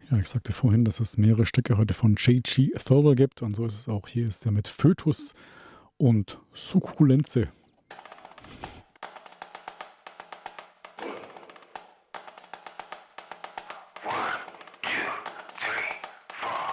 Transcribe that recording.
Ja, ich sagte vorhin, dass es mehrere Stücke heute von J.G. Thirlwell gibt und so ist es auch hier ist er mit Fötus und Sukkulenze